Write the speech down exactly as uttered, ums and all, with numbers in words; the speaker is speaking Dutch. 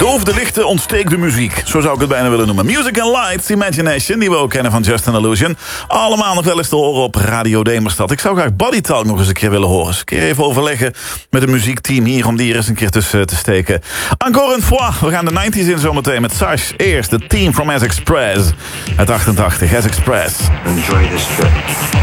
Doof de lichten, ontsteek de muziek. Zo zou ik het bijna willen noemen. Music and Lights, Imagination, die we ook kennen van Just an Illusion. Allemaal nog wel eens te horen op Radio Demerstad. Ik zou graag Body Talk nog eens een keer willen horen. Eens een keer even overleggen met het muziekteam hier om die er eens een keer tussen te steken. Encore une fois, we gaan de nineties in zometeen met Sash. Eerst de team from S Express uit achtentachtig, S Express. Enjoy this trip.